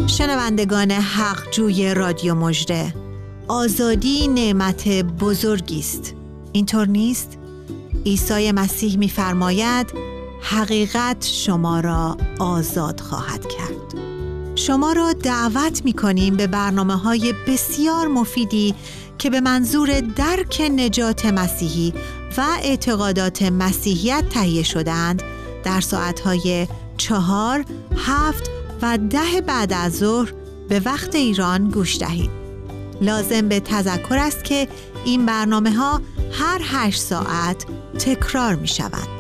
شنوندگان حق جوی رادیو مژده، آزادی نعمت بزرگی است. اینطور نیست؟ عیسی مسیح می‌فرماید حقیقت شما را آزاد خواهد کرد. شما را دعوت می‌کنیم به برنامه‌های بسیار مفیدی که به منظور درک نجات مسیحی و اعتقادات مسیحیت تهیه شده‌اند در ساعت‌های 4، 7 و 10 بعد از ظهر به وقت ایران گوش دهید. لازم به تذکر است که این برنامه‌ها هر 8 ساعت تکرار می‌شوند.